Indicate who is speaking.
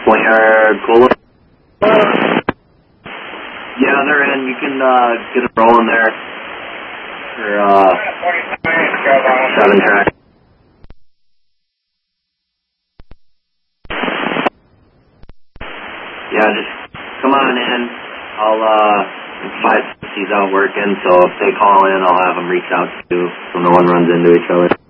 Speaker 1: Point Yard, Cola. Yeah, they're in. You can get it rolling there for 7 track. Yeah, just come on in. I'll 560's out working, so if they call in, I'll have them reach out to you so no one runs into each other.